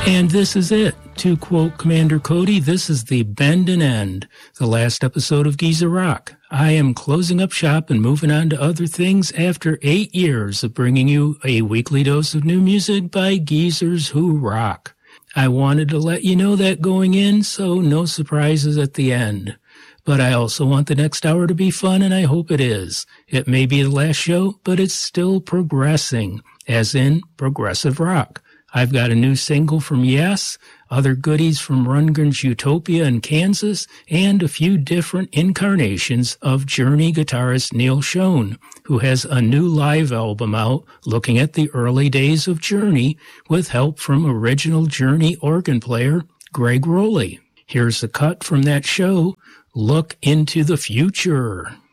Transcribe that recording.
And this is it. To quote Commander Cody, this is the bend and end, the last episode of Geezer Rock. I am closing up shop and moving on to other things after 8 years of bringing you a weekly dose of new music by Geezers Who Rock. I wanted to let you know that going in, so no surprises at the end. But I also want the next hour to be fun, and I hope it is. It may be the last show, but it's still progressing, as in progressive rock. I've got a new single from Yes, other goodies from Rundgren's Utopia in Kansas, and a few different incarnations of Journey guitarist Neil Schon, who has a new live album out looking at the early days of Journey with help from original Journey organ player Greg Rowley. Here's a cut from that show, Look into the Future.